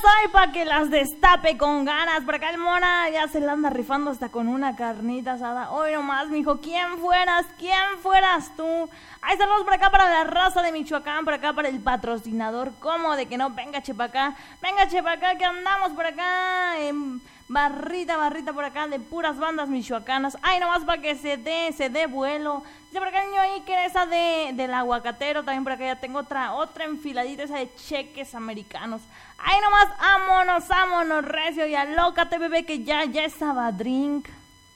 hay para que las destape con ganas. Por acá el Mona ya se la anda rifando hasta con una carnita asada. Hoy nomás, mijo, ¿quién fueras tú? Hay saludos por acá para la raza de Michoacán, por acá para el patrocinador. ¿Cómo de que no? Venga, chepacá, que andamos por acá en barrita por acá de puras bandas michoacanas. Ay, nomás para que se dé vuelo. Dice por acá el niño ahí que esa del aguacatero. También por acá ya tengo otra enfiladita, esa de cheques americanos. Ay, nomás, vámonos, recio, y alócate, bebé, que ya es sabadrink.